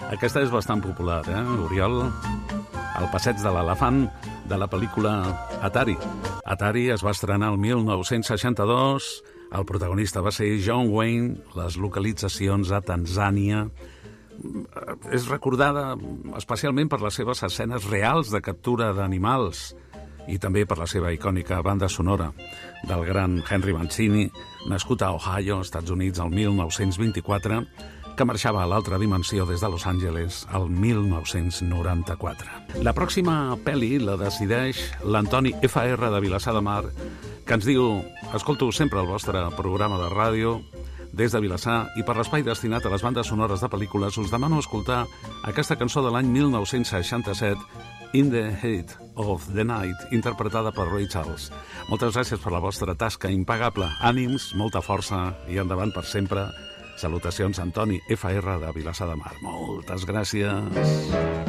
Aquesta és bastant popular, Oriol? El passeig de l'elefant de la pel·lícula Atari. Atari es va estrenar el 1962, el protagonista va ser John Wayne, les localitzacions a Tanzània. És recordada especialment per les seves escenes reals de captura d'animals i també per la seva icònica banda sonora del gran Henry Mancini, nascut a Ohio, Estats Units, el 1924, que marxava a l'altra dimensió des de Los Angeles el 1994. La pròxima pel·li la decideix l'Antoni FR de Vilassar de Mar, que ens diu: escolto sempre el vostre programa de ràdio des de Vilassar i per l'espai destinat a les bandes sonores de pel·lícules us demano escoltar aquesta cançó de l'any 1967, In the Heat of the Night, interpretada per Ray Charles. Moltes gràcies per la vostra tasca impagable. Ànims, molta força i endavant per sempre. Salutacions, Antoni FR de Vilassar de Mar. Moltes gràcies.